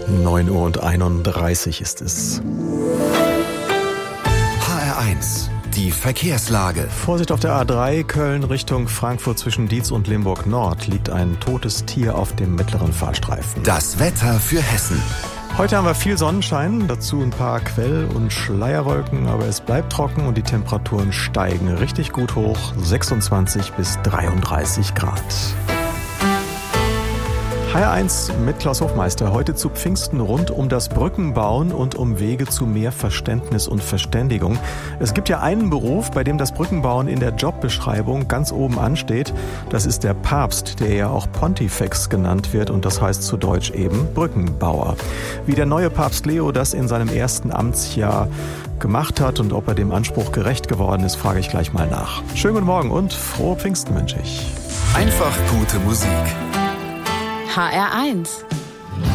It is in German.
9:31 Uhr ist es. HR1, die Verkehrslage. Vorsicht auf der A3 Köln Richtung Frankfurt zwischen Dietz und Limburg Nord liegt ein totes Tier auf dem mittleren Fahrstreifen. Das Wetter für Hessen. Heute haben wir viel Sonnenschein, dazu ein paar Quell- und Schleierwolken, aber es bleibt trocken und die Temperaturen steigen richtig gut hoch, 26 bis 33 Grad. HR1 mit Klaus Hofmeister. Heute zu Pfingsten rund um das Brückenbauen und um Wege zu mehr Verständnis und Verständigung. Es gibt ja einen Beruf, bei dem das Brückenbauen in der Jobbeschreibung ganz oben ansteht. Das ist der Papst, der ja auch Pontifex genannt wird und das heißt zu Deutsch eben Brückenbauer. Wie der neue Papst Leo das in seinem ersten Amtsjahr gemacht hat und ob er dem Anspruch gerecht geworden ist, frage ich gleich mal nach. Schönen guten Morgen und frohe Pfingsten wünsche ich. Einfach gute Musik. HR1